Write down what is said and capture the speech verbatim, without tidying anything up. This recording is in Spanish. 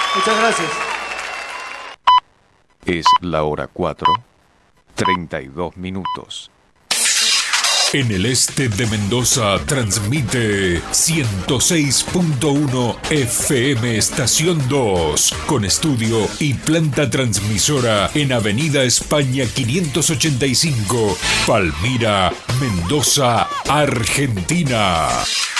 Muchas gracias. Es la hora cuatro, treinta y dos minutos. En el este de Mendoza transmite ciento seis punto uno F M Estación dos, con estudio y planta transmisora en Avenida España quinientos ochenta y cinco, Palmira, Mendoza, Argentina.